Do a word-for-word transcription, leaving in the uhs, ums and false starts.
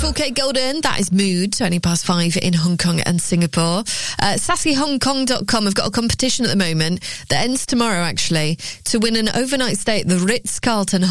beautiful Kate Golden. That is Mood, twenty past five in Hong Kong and Singapore. Uh, sassy hong kong dot com have got a competition at the moment that ends tomorrow, actually, to win an overnight stay at the Ritz-Carlton